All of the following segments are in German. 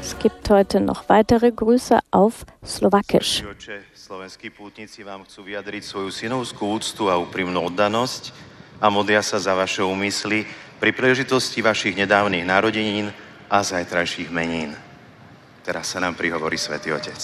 Es gibt heute noch weitere Grüße auf Slowakisch. Slovenskí pútnici vám chcú vyjadriť svoju synovskú úctu a úprimnú oddanosť a modlia sa za vaše úmysly pri príležitosti vašich nedávnych narodenín a zajtrajších menín. Teraz sa nám prihovorí Svätý Otec.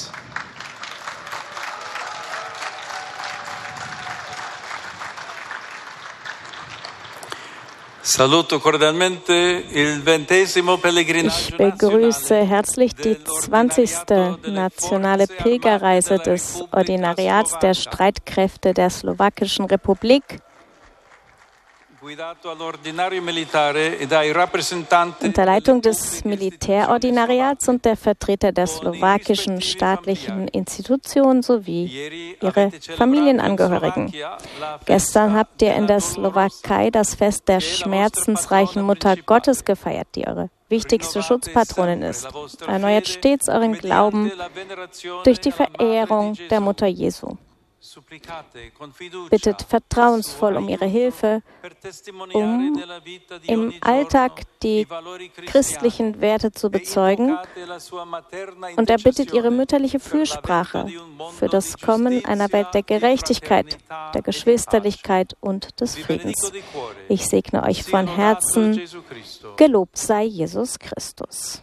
Ich begrüße herzlich die 20. nationale Pilgerreise des Ordinariats der Streitkräfte der Slowakischen Republik, unter Leitung des Militärordinariats und der Vertreter der slowakischen staatlichen Institutionen sowie ihre Familienangehörigen. Gestern habt ihr in der Slowakei das Fest der schmerzensreichen Mutter Gottes gefeiert, die eure wichtigste Schutzpatronin ist. Erneuert stets euren Glauben durch die Verehrung der Mutter Jesu. Bittet vertrauensvoll um ihre Hilfe, um im Alltag die christlichen Werte zu bezeugen, und er bittet ihre mütterliche Fürsprache für das Kommen einer Welt der Gerechtigkeit, der Geschwisterlichkeit und des Friedens. Ich segne euch von Herzen. Gelobt sei Jesus Christus.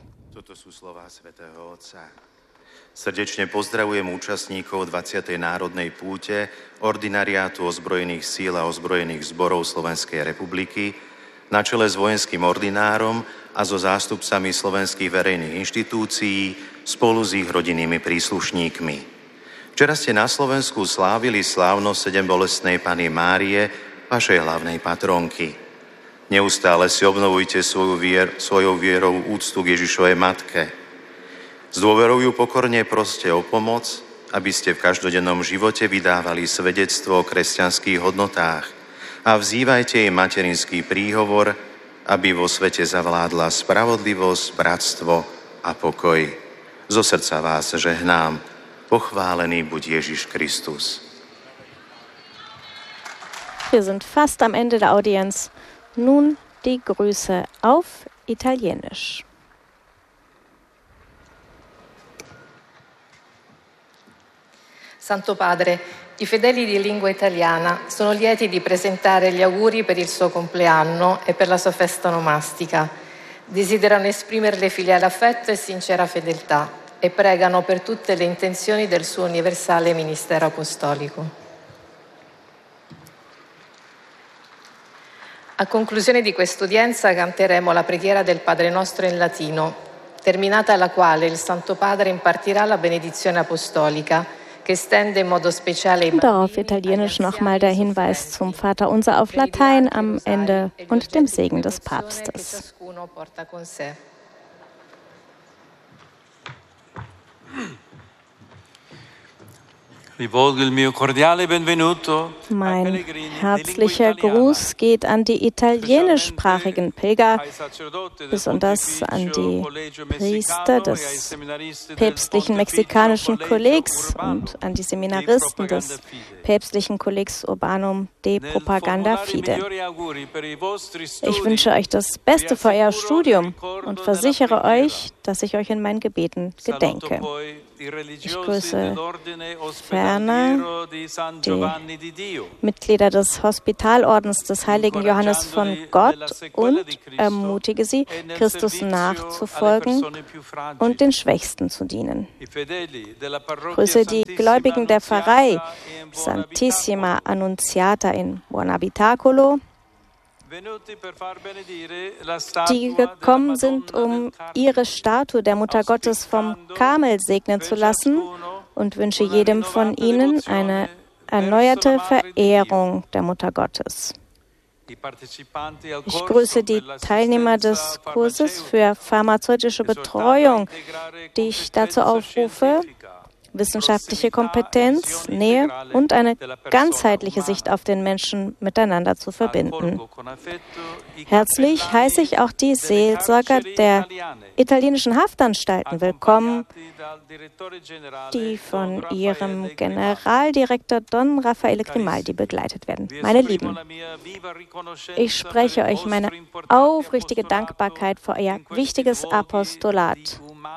Srdečne pozdravujem účastníkov 20. národnej púte Ordinariátu ozbrojených síl a ozbrojených zborov Slovenskej republiky na čele s vojenským ordinárom a so zástupcami slovenských verejných inštitúcií spolu s ich rodinnými príslušníkmi. Včera ste na Slovensku slávili slávnosť Sedembolestnej Panny Márie, vašej hlavnej patronky. Neustále si obnovujte svojou vierou úctu k Ježišovej matke. S dôverou ju pokorne proste o pomoc, aby ste v každodennom živote vydávali svedectvo o kresťanských hodnotách a vzývajte jej materinský príhovor, aby vo svete zavládla spravodlivosť, bratstvo a pokoj. Zo srdca vás žehnám. Pochválený buď Ježiš Kristus. Wir sind fast am Ende der Audienz. Nun die Grüße auf Italienisch. Santo Padre, i fedeli di lingua italiana sono lieti di presentare gli auguri per il suo compleanno e per la sua festa onomastica. Desiderano esprimerle filiale affetto e sincera fedeltà e pregano per tutte le intenzioni del suo universale ministero apostolico. A conclusione di quest'udienza canteremo la preghiera del Padre Nostro in latino, terminata la quale il Santo Padre impartirà la benedizione apostolica. Und auf Italienisch nochmal der Hinweis zum Vaterunser auf Latein am Ende und dem Segen des Papstes. Mein herzlicher Gruß geht an die italienischsprachigen Pilger, besonders an die Priester des päpstlichen mexikanischen Kollegs und an die Seminaristen des päpstlichen Kollegs Urbanum de Propaganda Fide. Ich wünsche euch das Beste für euer Studium und versichere euch, dass ich euch in meinen Gebeten gedenke. Ich grüße ferner die Mitglieder des Hospitalordens des heiligen Johannes von Gott und ermutige sie, Christus nachzufolgen und den Schwächsten zu dienen. Ich grüße die Gläubigen der Pfarrei Santissima Annunziata in Buonabitacolo, die gekommen sind, um ihre Statue der Mutter Gottes vom Karmel segnen zu lassen, und wünsche jedem von ihnen eine erneuerte Verehrung der Mutter Gottes. Ich grüße die Teilnehmer des Kurses für pharmazeutische Betreuung, die ich dazu aufrufe, wissenschaftliche Kompetenz, Nähe und eine ganzheitliche Sicht auf den Menschen miteinander zu verbinden. Herzlich heiße ich auch die Seelsorger der italienischen Haftanstalten willkommen, die von ihrem Generaldirektor Don Raffaele Grimaldi begleitet werden. Meine Lieben, ich spreche euch meine aufrichtige Dankbarkeit für euer wichtiges Apostolat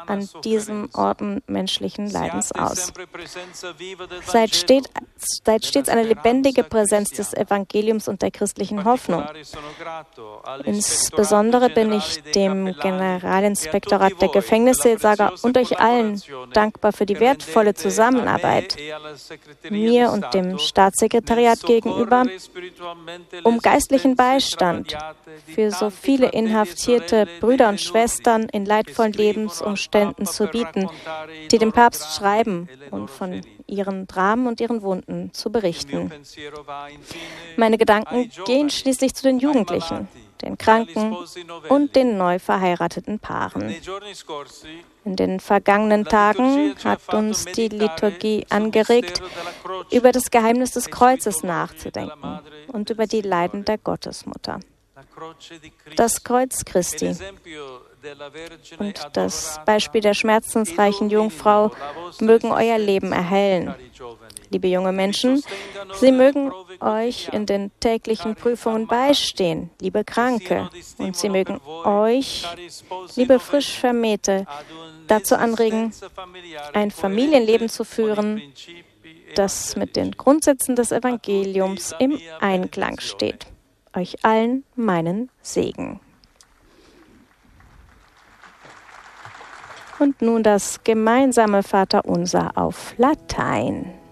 an diesem Orden menschlichen Leidens aus. Seid stets eine lebendige Präsenz des Evangeliums und der christlichen Hoffnung. Insbesondere bin ich dem Generalinspektorat der Gefängnisseelsorger und euch allen dankbar für die wertvolle Zusammenarbeit, mir und dem Staatssekretariat gegenüber, um geistlichen Beistand für so viele inhaftierte Brüder und Schwestern in leidvollen Lebensumständen zu bieten, die dem Papst schreiben und von ihren Dramen und ihren Wunden zu berichten. Meine Gedanken gehen schließlich zu den Jugendlichen, den Kranken und den neu verheirateten Paaren. In den vergangenen Tagen hat uns die Liturgie angeregt, über das Geheimnis des Kreuzes nachzudenken und über die Leiden der Gottesmutter. Das Kreuz Christi und das Beispiel der schmerzensreichen Jungfrau mögen euer Leben erhellen. Liebe junge Menschen, sie mögen euch in den täglichen Prüfungen beistehen, liebe Kranke, und sie mögen euch, liebe frisch Vermählte, dazu anregen, ein Familienleben zu führen, das mit den Grundsätzen des Evangeliums im Einklang steht. Euch allen meinen Segen. Und nun das gemeinsame Vaterunser auf Latein.